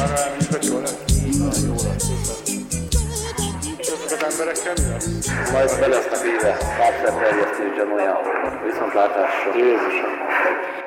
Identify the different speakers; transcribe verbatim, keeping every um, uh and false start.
Speaker 1: Arra elmegyünk, hogy jól lesz?
Speaker 2: Jó lesz,
Speaker 1: És azok az emberekkel mi lesz?
Speaker 2: majd be lesznek éve, lábszerterjesztés gyanúja, viszontlátásra.
Speaker 1: Jézusom!